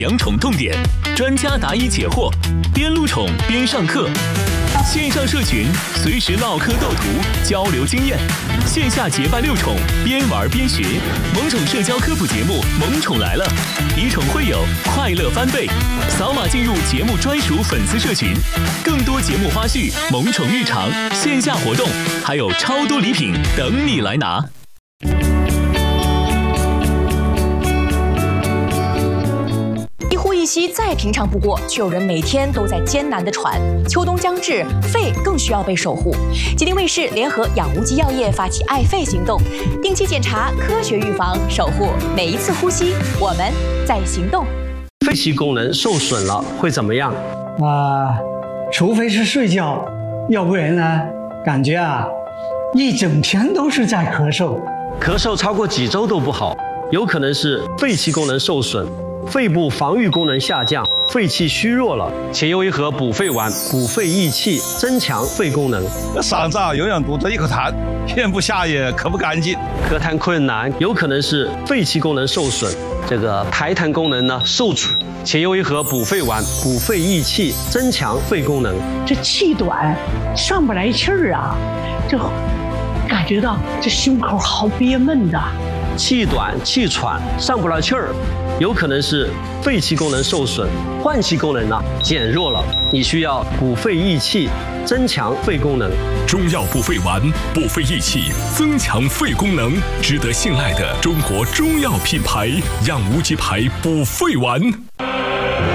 养宠痛点，专家答疑解惑，边录宠边上课。线上社群，随时唠嗑斗图，交流经验；线下结伴遛宠，边玩边学。萌宠社交科普节目《萌宠来了》，以宠会友，快乐翻倍。扫码进入节目专属粉丝社群，更多节目花絮、萌宠日常、线下活动，还有超多礼品等你来拿。 一呼一吸再平常不过，却有人每天都在艰难地喘。秋冬将至，肺更需要被守护。吉林卫视联合养无极药业发起爱肺行动，定期检查，科学预防，守护每一次呼吸。我们在行动。 肺气功能受损了会怎么样？ 除非是睡觉，要不然呢，感觉一整天都是在咳嗽。 咳嗽超过几周都不好，有可能是肺气功能受损。肺部防御功能下降，肺气虚弱了，且又一盒补肺丸，补肺益气，增强肺功能。 嗓子永远堵着一口痰，咽不下也咳不干净， 咳痰困难，有可能是肺气功能受损，这个排痰功能呢受阻，且又一盒补肺丸，补肺益气，增强肺功能。 这气短，上不来气儿啊，就感觉到这胸口好憋闷的。 气短气喘，上不来气儿，有可能是肺气功能受损，换气功能呢减弱了，你需要补肺益气，增强肺功能。 中药补肺丸，补肺益气，增强肺功能，值得信赖的中国中药品牌养无极牌补肺丸。